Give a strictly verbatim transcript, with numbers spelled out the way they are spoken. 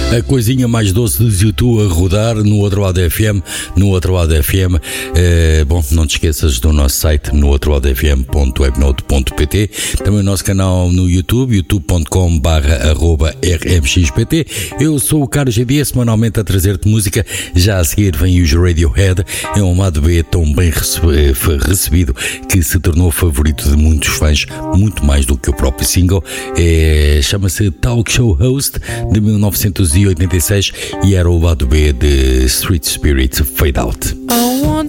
A coisinha mais doce do YouTube a rodar no outro lado F M, no outro lado F M. É, bom, não te esqueças do nosso site no outro lado f m ponto webnote ponto p t, também o nosso canal no YouTube, youtube ponto com barra arroba r m x p t. Eu sou o Carlos G D, semanalmente a trazer-te música. Já a seguir vem os Radiohead, é um lado B tão bem recebido que se tornou favorito de muitos fãs, muito mais do que o próprio single. É, chama-se Talk Show Host, de mil novecentos e oitenta e seis, e era o lado B de Street Spirit Fade Out. I want